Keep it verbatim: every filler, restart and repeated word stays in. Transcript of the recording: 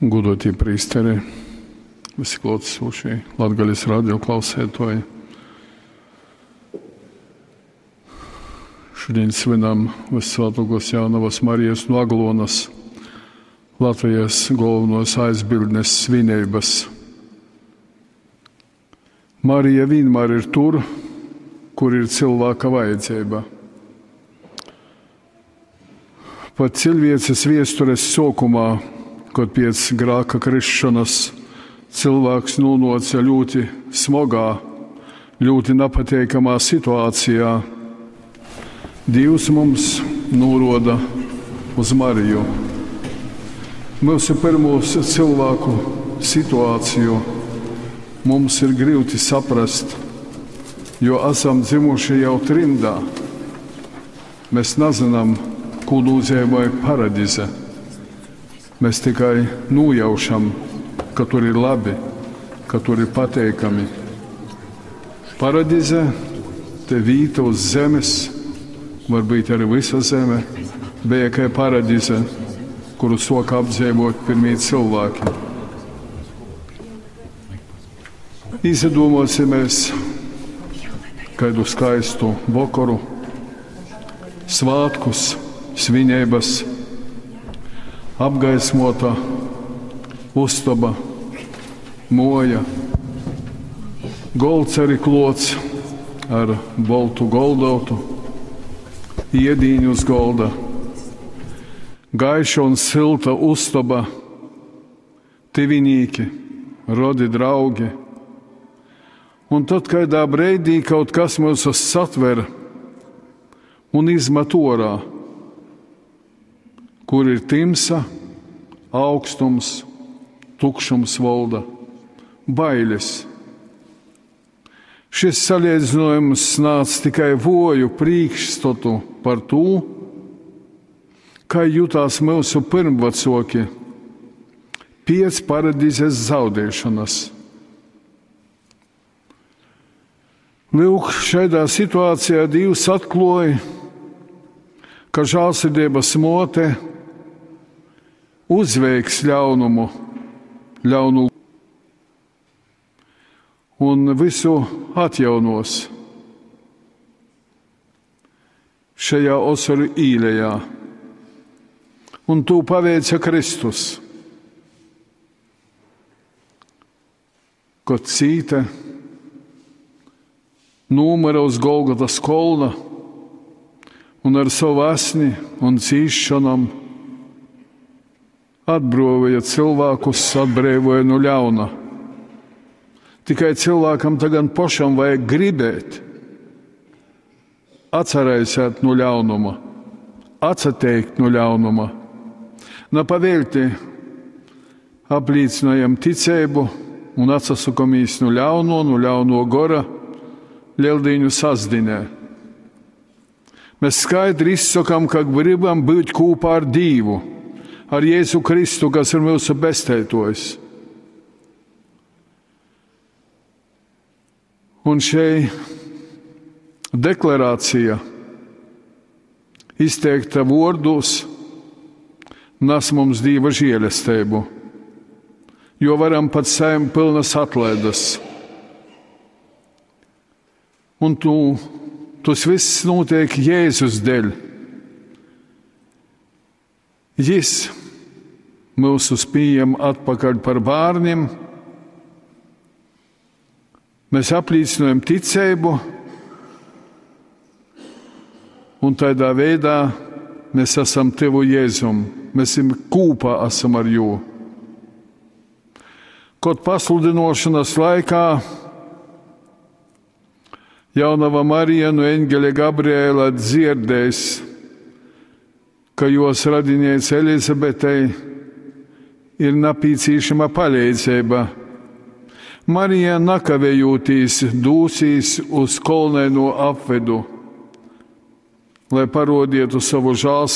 Godotie priesteri, visi klātesošie, Latgaļas radio klausētoji. Šodien svinam Visvētākos Jaunavas Marijas no Aglonas, Latvijas galvenos aizbildnes svinības. Marija vienmēr ir tur, kur ir cilvēka vajadzība. Pat cilvēces viestures sākumā, kad pēc grēka krišanas cilvēks nonāca ļoti smagā, ļoti nepatīkamā situācijā, Dievs mums norāda uz Mariju. Mūsu pirmos cilvēku situāciju mums ir grūti saprast, jo esam dzimuši jau trimdā. Mēs nezinām, ko nozīmē paradīze. Mēs tikai nojaušam, ka tur ir labi, ka tur ir pateikami. Paradīze, te vieta uz zemes, varbūt arī visa zeme, bija kā paradīze, kuru soka apdzīvot pirmie cilvēki. Izdomāsimies kādu skaistu vakaru, svātkus, svinības, apgaismota ustaba, moja, golds arī klots ar boltu goldautu, iedīņu uz golda, gaiša un silta ustaba, tuvinīki, rodi draugi. Un tad kādā breidī kaut kas mūs satver un izmet orā, kur ir timsa, augstums, tukšums valda, bailes. Šis salīdzinājums nāca tikai voju priekšstatu par to, kā jutās mūsu pirmvecāki pēc paradīzes zaudēšanas. Lūk, šādā situācijā Dievs atklāja, ka žēlsirdības mote uzveiks ļaunumu, ļaunu un visu atjaunos šajā osaru īlējā. Un to paveica Kristus, kad cīte numera uz Golgotas kolna un ar savu asni un cīšanam atbrīvoja cilvēkus, atbrīvoja no ļauna. Tikai cilvēkam tagad pašam vajag gribēt, atcerēsiet no ļaunuma, atsateikt no ļaunuma. Nepavēlti aplīcinājam ticību un atsasukamies no ļauno, no ļauno gora Lieldīņu sasdinē. Mēs skaidri izsakām, ka gribam būt kopā ar Dievu, ar Jēzu Kristu, kas ir mūsu bestētojs. Un šī deklarācija izteikta vārdos nes mums Dieva žēlastību, jo varam pat saim pilnas atlaides. Un tu, tas viss notiek Jēzus dēļ. Jis mūs pieņem atpakaļ par bērniem. Mēs apliecinājam ticību, un tādā veidā mēs esam tevu Jēzum. Mēs esam kopā esam ar jū. Kad pasludinošanas laikā Jaunava Marija no eņģeļa Gabriela dzirdēs, ka jos radiniece Elizabetei ir nepieciešama palīdzība. Marija nekavējoties dūsīs uz kolnaino apvedu, lai parodītu savu žēlsirdību